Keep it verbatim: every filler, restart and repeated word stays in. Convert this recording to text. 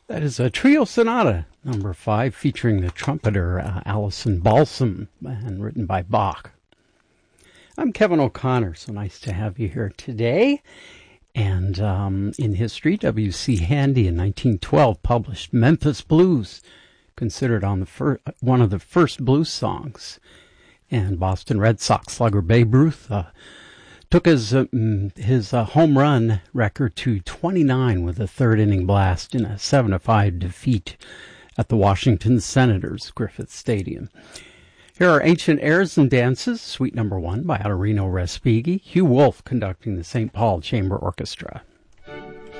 That is a trio sonata, number five, featuring the trumpeter uh, Alison Balsam, and written by Bach. I'm Kevin O'Connor, so nice to have you here today. And um, in history, W C. Handy in nineteen twelve published Memphis Blues, considered on the fir- one of the first blues songs. And Boston Red Sox slugger Babe Ruth uh, took his uh, his uh, home run record to twenty-nine with a third inning blast in a seven to five defeat at the Washington Senators Griffith Stadium. Here are Ancient Airs and Dances, Suite Number One by Adorino Respighi, Hugh Wolf conducting the Saint Paul Chamber Orchestra.